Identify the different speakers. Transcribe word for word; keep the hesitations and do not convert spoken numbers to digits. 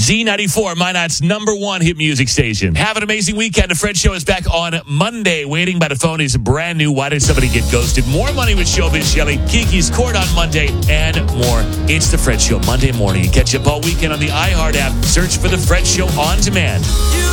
Speaker 1: Z ninety-four, Minot's number one hit music station. Have an amazing weekend. The Fred Show is back on Monday. Waiting by the phone is brand new. Why Did Somebody Get Ghosted? More Money with Showbiz Shelley. Kiki's Court on Monday and more. It's The Fred Show Monday morning. You catch up all weekend on the iHeart app. Search for The Fred Show on demand.
Speaker 2: You